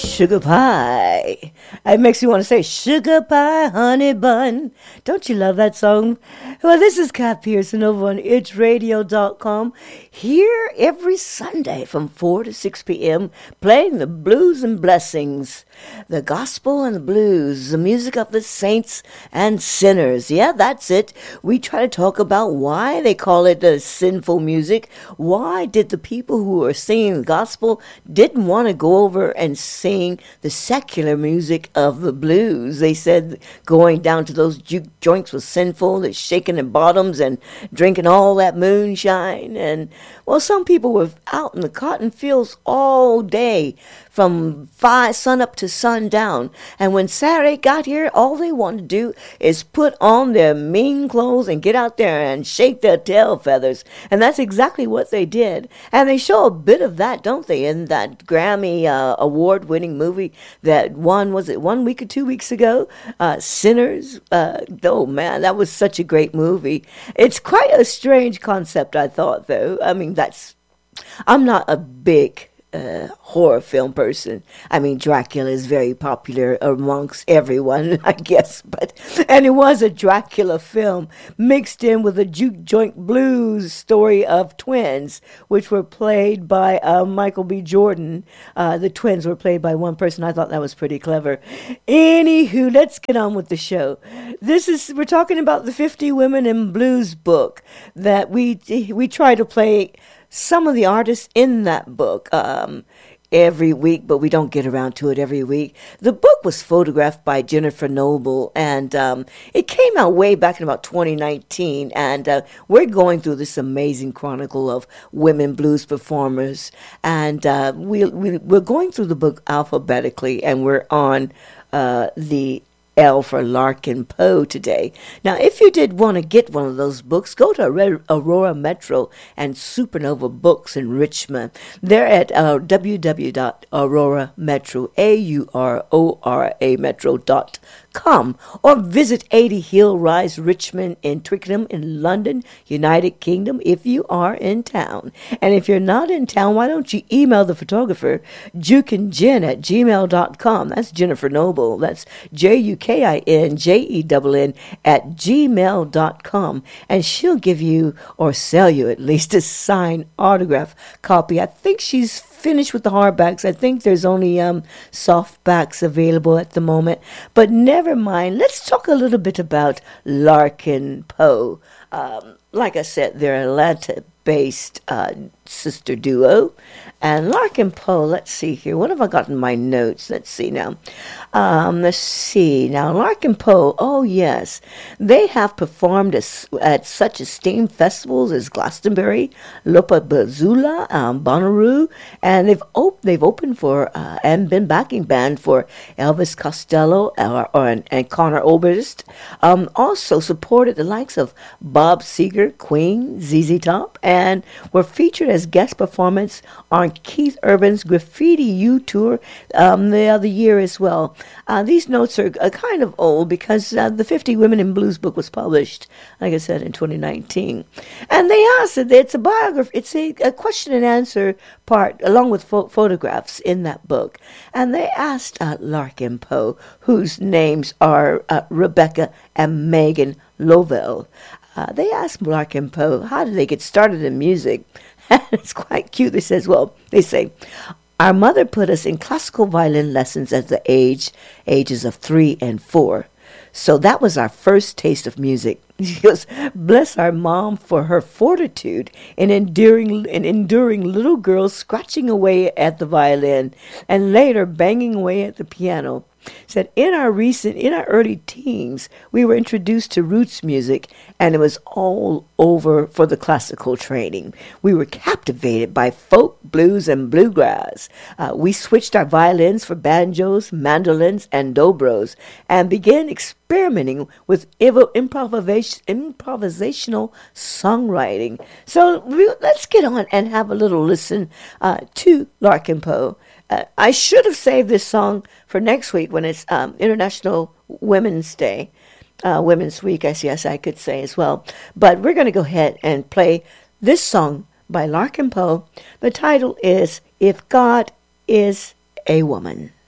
Sugar pie. It makes you want to say sugar pie, honey bun. Don't you love that song? Well, this is Kat Pearson over on itchradio.com. Here every Sunday from 4 to 6 p.m. playing the blues and blessings. The gospel and the blues. The music of the saints and sinners. Yeah, that's it. We try to talk about why they call it the sinful music. Why did the people who are singing the gospel didn't want to go over and sing the secular music of the blues? They said going down to those juke joints was sinful. They're shaking their bottoms and drinking all that moonshine. And, well, some people were out in the cotton fields all day from sun up to sundown. And when Saturday got here, all they wanted to do is put on their mean clothes and get out there and shake their tail feathers. And that's exactly what they did. And they show a bit of that, don't they, in that Grammy award-winning movie that was it 1 week or 2 weeks ago? Sinners. Oh, man, that was such a great movie. It's quite a strange concept, I thought, though. I mean, I'm not a big horror film person. I mean, Dracula is very popular amongst everyone, I guess, and it was a Dracula film mixed in with a juke joint blues story of twins, which were played by Michael B. Jordan. The twins were played by one person. I thought that was pretty clever. Anywho, let's get on with the show. We're talking about the 50 Women in Blues book that we try to play some of the artists in that book every week, but we don't get around to it every week. The book was photographed by Jennifer Noble, and it came out way back in about 2019, and we're going through this amazing chronicle of women blues performers, and we're going through the book alphabetically, and we're on the L for Larkin Poe today. Now, if you did want to get one of those books, go to Aurora Metro and Supernova Books in Richmond. They're at www.aurorametro.com, or visit 80 Hill Rise Richmond in Twickenham in London, United Kingdom, if you are in town. And if you're not in town, why don't you email the photographer, jukinjen@gmail.com. That's Jennifer Noble. That's JUKINJENN @gmail.com, and she'll give you, or sell you at least, a signed autograph copy. I think she's finished with the hardbacks. I think there's only softbacks available at the moment, but never mind. Let's talk a little bit about Larkin Poe. Like I said, they're an Atlanta-based sister duo. And Larkin Poe, let's see here. What have I got in my notes? Let's see now. Now, Larkin Poe, oh yes. They have performed at such esteemed festivals as Glastonbury, Lollapalooza, Bonnaroo, and they've opened for and been backing band for Elvis Costello and Conor Oberst. Also supported the likes of Bob Seger, Queen, ZZ Top, and were featured as guest performance on Keith Urban's Graffiti U tour the other year as well. These notes are kind of old because the 50 Women in Blues book was published, like I said, in 2019. And they asked that it's a biography, it's a question and answer part along with photographs in that book. And they asked Larkin Poe, whose names are Rebecca and Megan Lovell. They asked Larkin Poe, how did they get started in music? It's quite cute. They say, our mother put us in classical violin lessons at the ages of 3 and 4. So that was our first taste of music. She goes, bless our mom for her fortitude in enduring little girls scratching away at the violin and later banging away at the piano. Said in our early teens, we were introduced to roots music, and it was all over for the classical training. We were captivated by folk, blues, and bluegrass. We switched our violins for banjos, mandolins, and dobros, and began experimenting with improvisational songwriting. So let's get on and have a little listen to Larkin Poe. I should have saved this song for next week when it's International Women's Day, Women's Week, I guess I could say as well. But we're going to go ahead and play this song by Larkin Poe. The title is If God is a Woman.